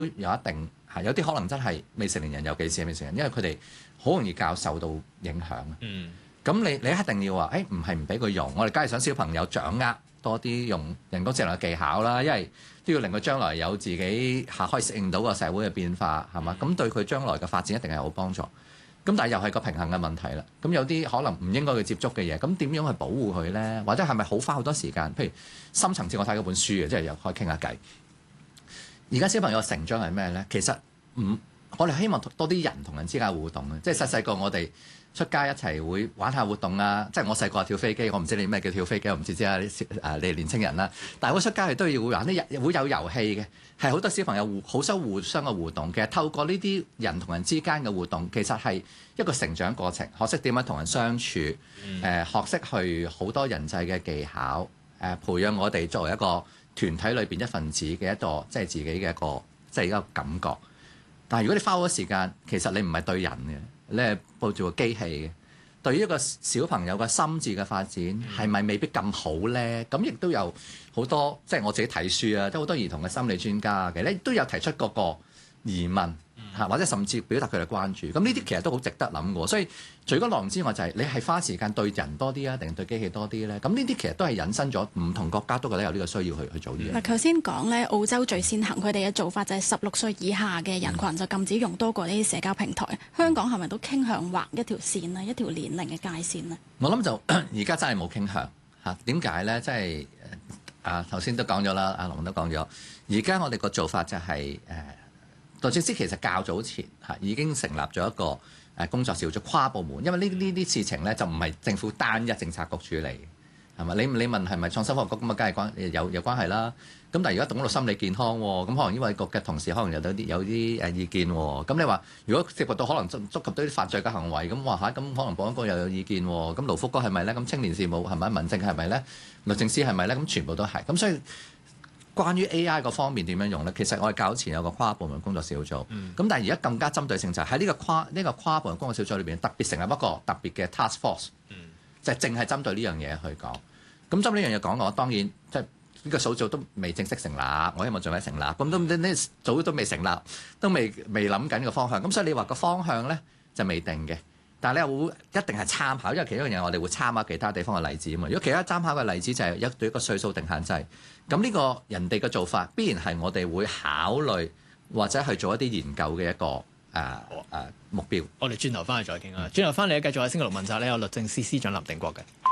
有一定係有啲可能真係未成年人，尤其是未成年人，因為佢哋好容易較受到影響。咁你一定要話，唔係唔俾佢用，我哋梗係想小朋友掌握多啲用人工智能嘅技巧啦，因為都要令佢將來有自己可以適應到個社會嘅變化，係嘛？咁對佢將來嘅發展一定係好幫助。咁但係又係個平衡嘅問題啦。咁有啲可能唔應該去接觸嘅嘢，咁點樣去保護佢咧？或者係咪花好多時間？譬如深層次，我睇嗰本書嘅，即係又可以傾下偈。而家小朋友嘅成長係咩咧？其實我哋希望多啲人同人之間互動嘅，即係細個我哋出街一齊會玩下活動啊！即係我細個跳飛機，我唔知你咩叫跳飛機，我唔知啊！你哋年青人啦，但係我出街係都要會玩啲會有遊戲嘅，係好多小朋友好想互相嘅互動嘅。其實透過呢啲人同人之間嘅互動，其實係一個成長過程，學識點樣同人相處，學識去好多人際嘅技巧，培養我哋作為一個團體裏邊一份子嘅一個即係自己嘅一個即係一個感覺。但係如果你花好多時間，其實你唔係對人嘅。你係抱住個機器嘅，對於一個小朋友嘅心智嘅發展係咪未必咁好咧？咁亦都有好多，即係我自己睇書啊，即係好多兒童嘅心理專家嘅咧，都有提出嗰個疑問嚇，或者甚至表達佢哋關注。咁呢啲其實都好值得諗嘅。所以除咗內容之外，就係你係花時間對人多啲啊，定對機器多啲咧？咁呢啲其實都係引申咗唔同國家都覺得有呢個需要去做呢樣。 嗱，頭先講咧，澳洲最先行，佢哋嘅做法就係16歲以下嘅人群就禁止用多過呢啲社交平台。香港係咪都傾向畫一條線啊，一條年齡嘅界線呢？ 我諗就而家真係冇傾向嚇。點解咧？即係頭先都講咗啦，阿龍都講咗。而家我哋個做法就係律政司其實較早前已經成立咗一個工作小組跨部門，因為呢啲事情咧就唔係政府單一政策局處理，係嘛？你問係咪創新科學局咁啊？梗係有關係啦。咁但係而家講到心理健康喎，咁可能因為局嘅同事可能有啲意見喎。咁你話如果涉及到可能觸及到啲犯罪嘅行為，咁話嚇，咁可能保安局又有意見喎。咁勞福局係咪咧？咁青年事務係咪？民政係咪咧？律政司係咪咧？咁全部都係。咁所以關於 AI 個方面點樣用咧？其實我哋較前有個跨部門工作小組，咁但係而家更加針對性就係喺呢個跨部門工作小組裏邊特別成立一個特別嘅 task force，就係淨係針對呢樣嘢去講。咁針對呢樣嘢講嘅話，當然即係呢個小組都未正式成立，我希望盡快成立。咁都呢組都未成立，都未諗緊個方向。咁所以你話個方向咧就未定嘅。但係你又會一定係參考，因為其中一樣嘢我哋會參考其他地方嘅例子啊嘛。如果其他參考嘅例子就係對一個歲數定限制，咁呢個人哋嘅做法必然係我哋會考慮或者去做一啲研究嘅一個目標。 我哋轉頭翻去再傾啊。轉頭翻嚟繼續喺星期六問責咧，有律政司司長林定國嘅。